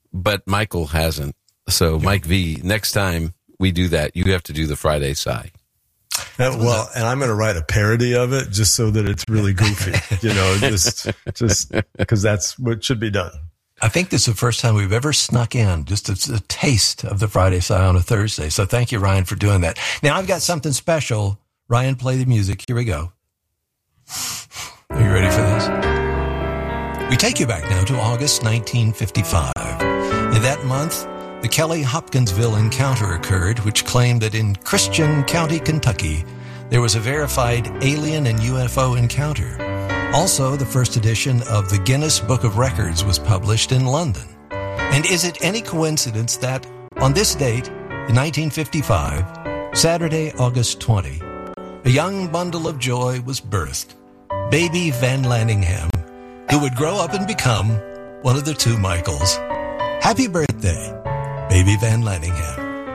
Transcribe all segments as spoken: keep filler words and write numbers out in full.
but Michael hasn't. So, yeah. Mike V, next time we do that, you have to do the Friday sigh. Uh, well, and I'm going to write a parody of it just so that it's really goofy, you know, just just because that's what should be done. I think this is the first time we've ever snuck in just a, a taste of the Friday sigh on a Thursday. So thank you, Ryan, for doing that. Now, I've got something special. Ryan, play the music. Here we go. Are you ready for this? We take you back now to August nineteen fifty-five. In that month, the Kelly Hopkinsville encounter occurred, which claimed that in Christian County, Kentucky, there was a verified alien and U F O encounter. Also, the first edition of the Guinness Book of Records was published in London. And is it any coincidence that on this date, in nineteen fifty-five, Saturday, August twentieth, a young bundle of joy was birthed, baby Van Lanningham, who would grow up and become one of the two Michaels. Happy birthday, baby Van Lanningham.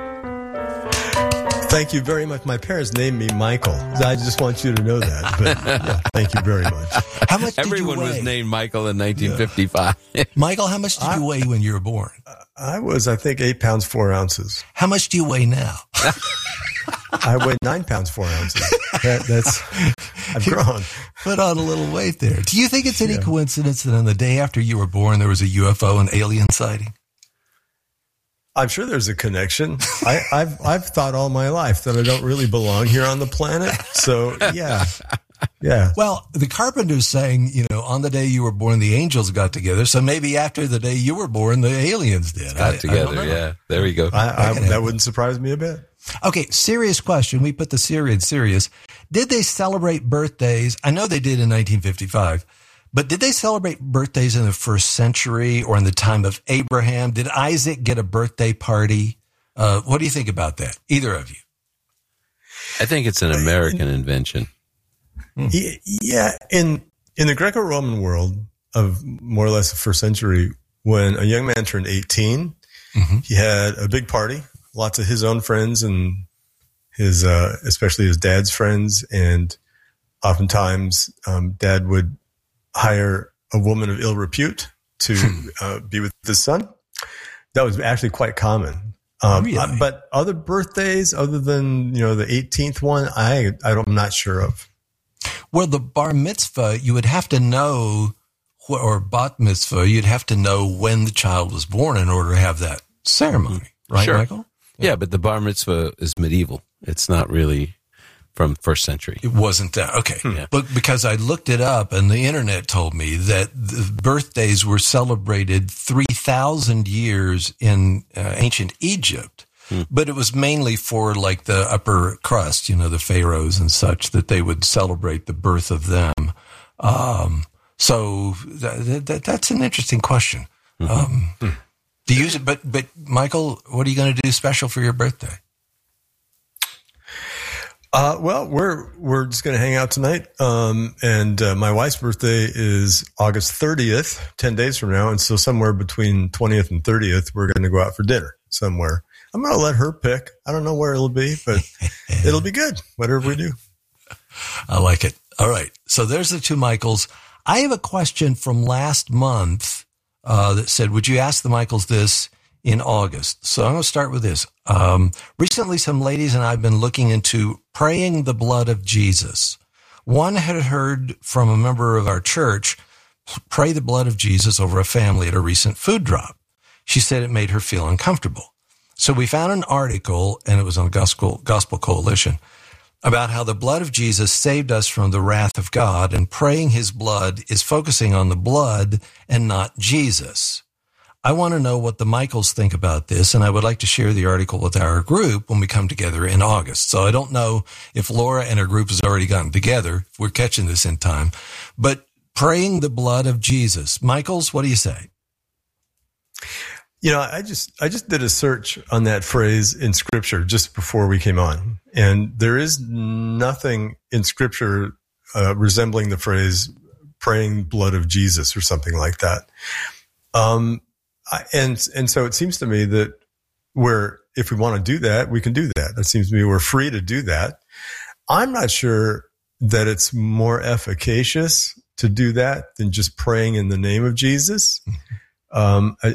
Thank you very much. My parents named me Michael. I just want you to know that. But yeah, thank you very much. How much did Everyone you weigh? was named Michael in nineteen fifty-five. Yeah. Michael, how much did I, you weigh when you were born? I was, I think, eight pounds, four ounces. How much do you weigh now? I weigh nine pounds, four ounces. That, that's, I've grown. Put on a little weight there. Do you think it's any yeah. coincidence that on the day after you were born, there was a U F O and alien sighting? I'm sure there's a connection. I, I've I've thought all my life that I don't really belong here on the planet. So yeah, yeah. Well, the Carpenter's saying, you know, on the day you were born, the angels got together. So maybe after the day you were born, the aliens did. Got I, together. I yeah, there we go. I, I, that wouldn't surprise me a bit. Okay, serious question. We put the serious serious. Did they celebrate birthdays? I know they did in nineteen fifty-five. But did they celebrate birthdays in the first century or in the time of Abraham? Did Isaac get a birthday party? Uh, what do you think about that? Either of you? I think it's an American invention. Yeah. In, in the Greco-Roman world of more or less the first century, when a young man turned eighteen, mm-hmm. he had a big party, lots of his own friends and his, uh, especially his dad's friends. And oftentimes, um, dad would hire a woman of ill repute to uh, be with his son. That was actually quite common. Um, really? uh, but other birthdays, other than, you know, the eighteenth one, I, I don't, I'm not sure of. Well, the bar mitzvah, you would have to know, or bat mitzvah, you'd have to know when the child was born in order to have that ceremony. Right, sure. Michael? Yeah. yeah, but the bar mitzvah is medieval. It's not really from first century. It wasn't that. Okay. Yeah. But because I looked it up and the internet told me that the birthdays were celebrated three thousand years in uh, ancient Egypt, hmm. but it was mainly for like the upper crust, you know, the pharaohs and such, that they would celebrate the birth of them. Um, so that, that, that's an interesting question. Mm-hmm. Um, hmm. Do you use it? But, but Michael, what are you going to do special for your birthday? Uh, well, we're, we're just going to hang out tonight. Um, and, uh, my wife's birthday is August thirtieth, ten days from now. And so somewhere between twentieth and thirtieth, we're going to go out for dinner somewhere. I'm going to let her pick. I don't know where it'll be, but it'll be good, whatever we do. I like it. All right. So there's the two Michaels. I have a question from last month, uh, that said, would you ask the Michaels this in August? So I'm going to start with this. Um, recently, some ladies and I have been looking into praying the blood of Jesus. One had heard from a member of our church pray the blood of Jesus over a family at a recent food drop. She said it made her feel uncomfortable. So we found an article, and it was on Gospel, Gospel Coalition, about how the blood of Jesus saved us from the wrath of God, and praying his blood is focusing on the blood and not Jesus. I want to know what the Michaels think about this, and I would like to share the article with our group when we come together in August. So I don't know if Laura and her group has already gotten together, if we're catching this in time, but praying the blood of Jesus. Michaels, what do you say? You know, I just, I just did a search on that phrase in scripture just before we came on, and there is nothing in scripture uh, resembling the phrase praying blood of Jesus or something like that. Um, And, and so it seems to me that we're, if we want to do that, we can do that. It seems to me we're free to do that. I'm not sure that it's more efficacious to do that than just praying in the name of Jesus. Um,